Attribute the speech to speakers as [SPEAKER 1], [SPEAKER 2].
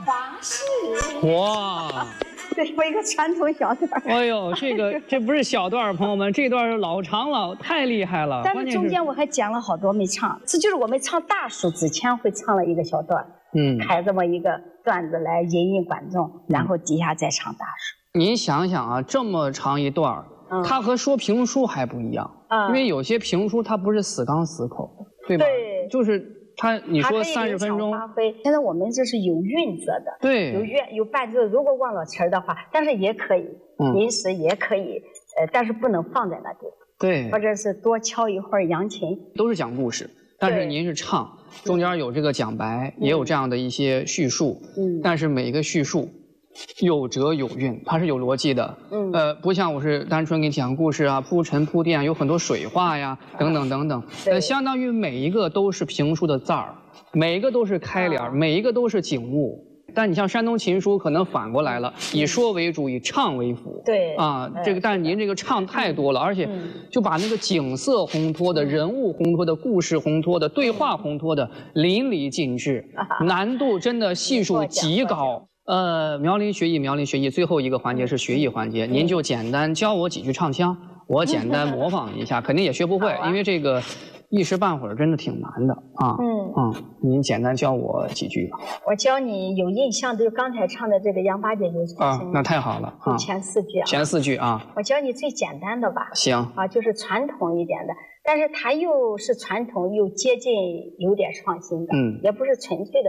[SPEAKER 1] 花市。
[SPEAKER 2] 哇，
[SPEAKER 1] 这是我一个传统小段。
[SPEAKER 2] 哎呦，这不是小段儿，朋友们，这段儿老长了，太厉害了。
[SPEAKER 1] 但是中间我还讲了好多没唱，这就是我们唱大数之前会唱了一个小段，开这么一个段子来引领观众，然后底下再唱大数。
[SPEAKER 2] 您想想啊，这么长一段儿，它和说评书还不一样，因为有些评书它不是死刚死口，对吧？对，就是你说30分钟，
[SPEAKER 1] 发挥。现在我们这是有韵则的，
[SPEAKER 2] 对，
[SPEAKER 1] 有伴奏。如果忘了词儿的话，但是也可以，临时也可以，但是不能放在那地方。
[SPEAKER 2] 对，
[SPEAKER 1] 或者是多敲一会儿扬琴，
[SPEAKER 2] 都是讲故事，但是您是唱，中间有这个讲白，也有这样的一些叙述，但是每一个叙述有辙有韵，它是有逻辑的，不像我是单纯给你讲故事啊，铺陈铺垫，有很多水话呀，等等等等，相当于每一个都是评书的字儿，每一个都是开联，每一个都是景物。但你像山东琴书可能反过来了，以说为主，以唱为辅。
[SPEAKER 1] 对
[SPEAKER 2] 啊，但是您这个唱太多了，而且就把那个景色烘托的、人物烘托的、故事烘托的、对话烘托的淋漓尽致，难度真的系数极高。苗林学艺，最后一个环节是学艺环节，您就简单教我几句唱腔，我简单模仿一下，肯定也学不会，因为这个一时半会儿真的挺难的啊。您简单教我几句吧。
[SPEAKER 1] 我教你有印象的，就刚才唱的这个杨八姐有
[SPEAKER 2] 啊，那太好了啊。
[SPEAKER 1] 前4句啊。
[SPEAKER 2] 前4句啊。
[SPEAKER 1] 我教你最简单的吧。
[SPEAKER 2] 行。
[SPEAKER 1] 啊，就是传统一点的，但是它又是传统又接近有点创新的，也不是纯粹的。